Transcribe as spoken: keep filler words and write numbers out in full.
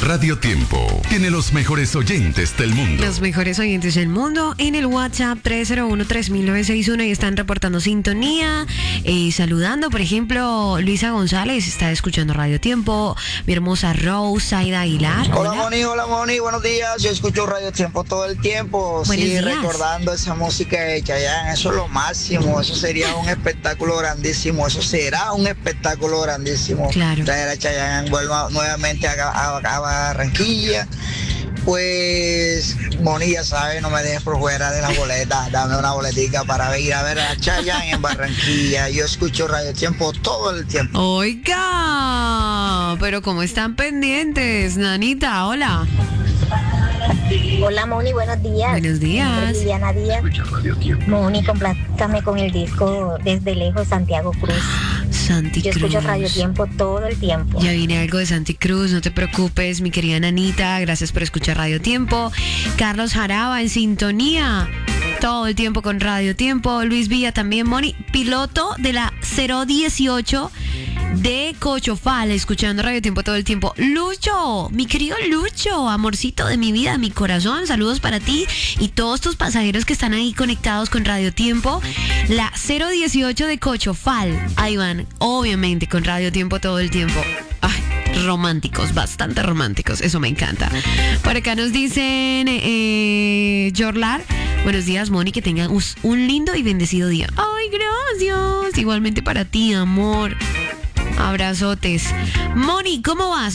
Radio Tiempo tiene los mejores oyentes del mundo. Los mejores oyentes del mundo en el WhatsApp tres cero uno, tres mil novecientos sesenta y uno y están reportando sintonía, eh, saludando, por ejemplo, Luisa González está escuchando Radio Tiempo, mi hermosa Rose, Saida Aguilar. Hola, hola Moni, hola Moni, buenos días. Yo escucho Radio Tiempo todo el tiempo. Buenos sí, días. Recordando esa música de Chayanne, eso es lo máximo, eso sería un espectáculo grandísimo, eso será un espectáculo grandísimo. Claro. Traer a Chayanne, vuelva nuevamente a, a, a Barranquilla. Pues, Moni, ya sabes, no me dejes por fuera de la boleta, dame una boletica para ir a ver a Chayanne en Barranquilla. Yo escucho Radio Tiempo todo el tiempo. Oiga, pero ¿cómo están pendientes? Nanita, hola. Hola Moni, buenos días. Buenos días. Mi nombre es Liliana Díaz. Moni, complázcame con el disco Desde Lejos, Santiago Cruz. Santi Yo Cruz. escucho Radio Tiempo todo el tiempo. Ya viene algo de Santi Cruz, no te preocupes, mi querida Nanita, gracias por escuchar Radio Tiempo. Carlos Jaraba en sintonía, todo el tiempo con Radio Tiempo. Luis Villa también, Moni, piloto de la cero dieciocho de Cochofal, escuchando Radio Tiempo todo el tiempo. Lucho, mi querido Lucho, amorcito de mi vida, mi corazón, saludos para ti y todos tus pasajeros que están ahí conectados con Radio Tiempo. La cero dieciocho de Cochofal, ahí van, obviamente con Radio Tiempo todo el tiempo. Ay, románticos, bastante románticos, eso me encanta. Por acá nos dicen, eh, Jorlar, buenos días Moni, que tengan un, un lindo y bendecido día. Ay, gracias, igualmente para ti, amor. Abrazotes. Moni, ¿cómo vas?